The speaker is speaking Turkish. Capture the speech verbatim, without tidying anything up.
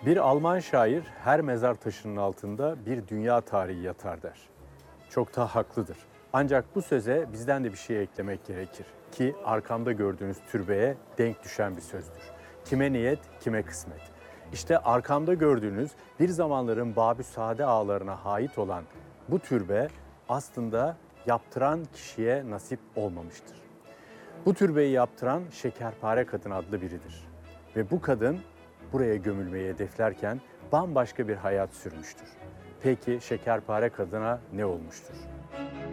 Bir Alman şair her mezar taşının altında bir dünya tarihi yatar der. Çok da haklıdır. Ancak bu söze bizden de bir şey eklemek gerekir ki arkamda gördüğünüz türbeye denk düşen bir sözdür. Kime niyet, kime kısmet. İşte arkamda gördüğünüz bir zamanların Babüsade ağalarına ait olan bu türbe aslında yaptıran kişiye nasip olmamıştır. Bu türbeyi yaptıran Şekerpare Kadın adlı biridir. Ve bu kadın buraya gömülmeyi hedeflerken bambaşka bir hayat sürmüştür. Peki Şekerpare Kadın'a ne olmuştur?